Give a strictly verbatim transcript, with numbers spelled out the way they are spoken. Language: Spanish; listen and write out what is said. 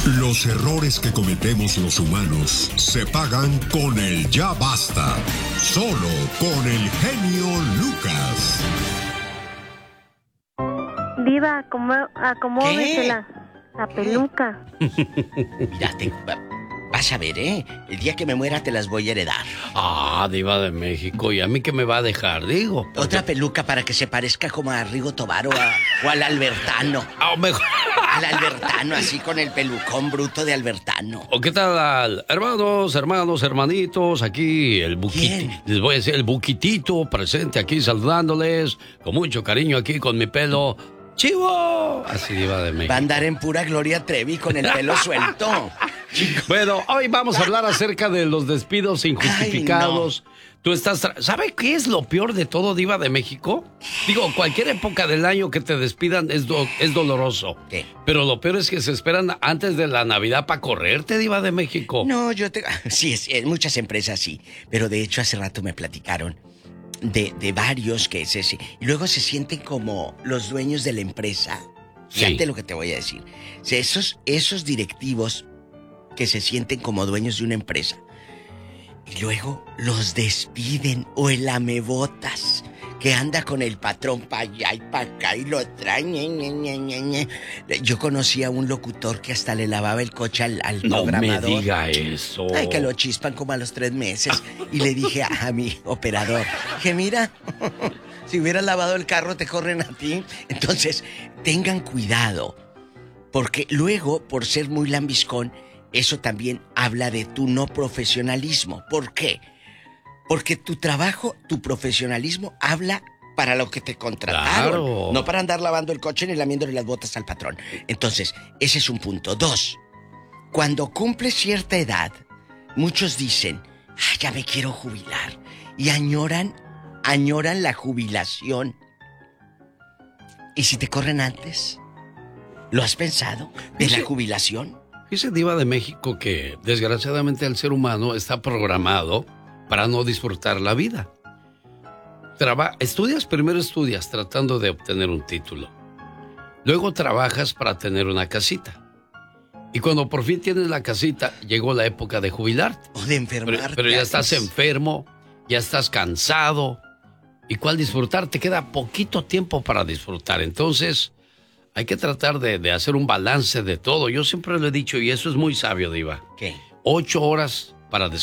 Los errores que cometemos los humanos se pagan con el ya basta. Solo con el genio Lucas. Diva, acomó- acomódese la, la peluca. Mira, te- vas a ver, ¿eh? El día que me muera te las voy a heredar. Ah, Diva de México. ¿Y a mí qué me va a dejar? Digo. porque- Otra peluca para que se parezca como a Rigo Tobar o, a- o al Albertano. Ah, o mejor. Al Albertano, así con el pelucón bruto de Albertano. ¿O qué tal, hermanos, hermanos, hermanitos? Aquí el buquitito. Les voy a decir el buquitito presente aquí saludándoles con mucho cariño aquí con mi pelo chivo. Así, Diva de México. Va a andar en pura Gloria Trevi con el pelo suelto. Bueno, hoy vamos a hablar acerca de los despidos injustificados. Ay, no. Tú estás... Tra- ¿Sabe qué es lo peor de todo, Diva de México? Digo, cualquier época del año que te despidan es, do- es doloroso. ¿Qué? Pero lo peor es que se esperan antes de la Navidad para correrte, Diva de México. No, yo te... Sí, es, en muchas empresas sí. Pero de hecho hace rato me platicaron de, de varios que se... se- y luego se sienten como los dueños de la empresa. Fíjate Sí. lo que te voy a decir. O sea, esos, esos directivos que se sienten como dueños de una empresa y luego los despiden, o el amebotas que anda con el patrón para allá y para acá y lo trae. ñe, ñe, ñe, ñe, ñe. Yo conocí a un locutor que hasta le lavaba el coche al, al No me programador. diga eso. Ay, que lo chispan como a los tres meses. Y le dije a, a mi operador, que mira, si hubieras lavado el carro te corren a ti. Entonces, tengan cuidado, porque luego, por ser muy lambiscón, eso también habla de tu no profesionalismo. ¿Por qué? Porque tu trabajo, tu profesionalismo habla para lo que te contrataron. Claro. No para andar lavando el coche ni lamiéndole las botas al patrón. Entonces, ese es un punto. Dos, cuando cumples cierta edad, muchos dicen, ah, ya me quiero jubilar. Y añoran, añoran la jubilación. ¿Y si te corren antes? ¿Lo has pensado? ¿De la jubilación? Dice Diva de México que desgraciadamente el ser humano está programado para no disfrutar la vida. Traba- estudias, primero estudias tratando de obtener un título. Luego trabajas para tener una casita. Y cuando por fin tienes la casita, llegó la época de jubilarte. O de enfermarte. Pero, pero ya estás enfermo, ya estás cansado. ¿Y cuál disfrutar? Te queda poquito tiempo para disfrutar. Entonces, hay que tratar de, de hacer un balance de todo. Yo siempre lo he dicho, y eso es muy sabio, Diva. ¿Qué? Ocho horas para descansar.